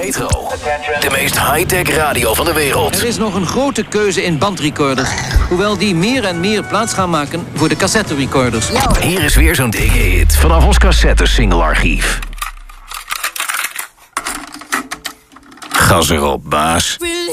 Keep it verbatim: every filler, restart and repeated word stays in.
Metro. De meest high-tech radio van de wereld. Er is nog een grote keuze in bandrecorders. Hoewel die meer en meer plaats gaan maken voor de cassette-recorders. Hier is weer zo'n dikke hit vanaf ons cassette-single-archief. Gas erop, baas.